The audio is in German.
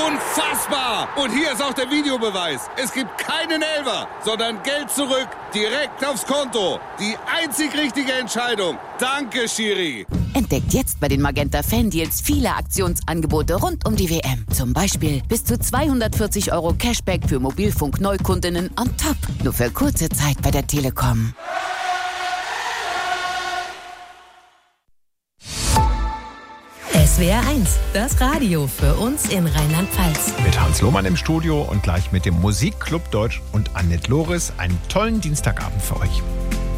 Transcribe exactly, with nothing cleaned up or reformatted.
Unfassbar! Und hier ist auch der Videobeweis. Es gibt keinen Elfer, sondern Geld zurück, direkt aufs Konto. Die einzig richtige Entscheidung. Danke, Schiri. Entdeckt jetzt bei den Magenta Fan-Deals viele Aktionsangebote rund um die W M. Zum Beispiel bis zu zweihundertvierzig Euro Cashback für Mobilfunk-Neukundinnen on top. Nur für kurze Zeit bei der Telekom. S W R eins, das Radio für uns in Rheinland-Pfalz. Mit Hans Lohmann im Studio und gleich mit dem Musikclub Deutsch und Annette Loris einen tollen Dienstagabend für euch.